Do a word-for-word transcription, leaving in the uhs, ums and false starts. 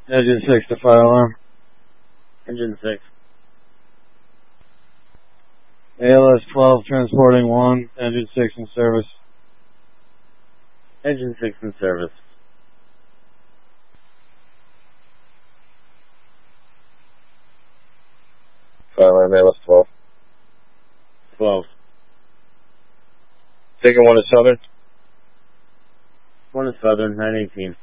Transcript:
Engine six to fire alarm. Engine six. A L S twelve transporting one, engine six in service. Engine six in service. Fire alarm A L S twelve. twelve. Taking one to Southern. One is Southern, nine eighteen.